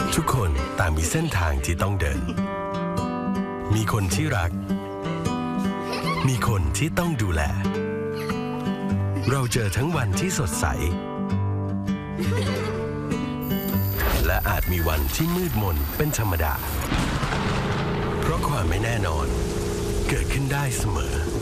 ทุกคนต่างมีเส้นทางที่ต้องเดินมีคนที่รักมีคนที่ต้องดูแลเราเจอทั้งวันที่สดใสและอาจมีวันที่มืดมนเป็นธรรมดาเพราะความไม่แน่นอนเกิดขึ้นได้เสมอ